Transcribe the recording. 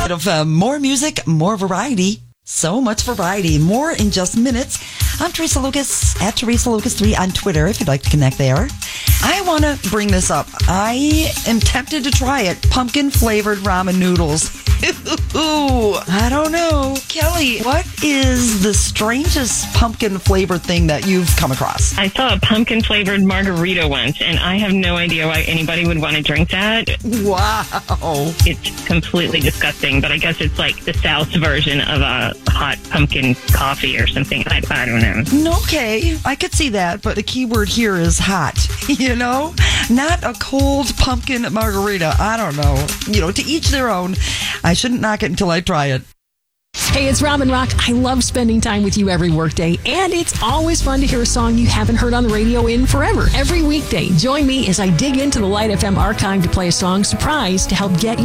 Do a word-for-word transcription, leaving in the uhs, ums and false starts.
Of uh, more music, more variety. So much variety. More in just minutes. I'm Teresa Lucas at Teresa Lucas three on Twitter if you'd like to connect there. I want to bring this up. I am tempted to try it. Pumpkin flavored ramen noodles. Ooh, I don't know. Kelly, what is the strangest pumpkin flavored thing that you've come across? I saw a pumpkin flavored margarita once, and I have no idea why anybody would want to drink that. Wow. It's completely disgusting, but I guess it's like the South's version of a hot pumpkin coffee or something. I, I don't know. Okay, I could see that, but the key word here is hot, you know? Not a cold pumpkin margarita. I don't know. You know, to each their own. I shouldn't knock it until I try it. Hey, it's Robin Rock. I love spending time with you every workday, and it's always fun to hear a song you haven't heard on the radio in forever. Every weekday, join me as I dig into the Light F M archive to play a song surprise to help get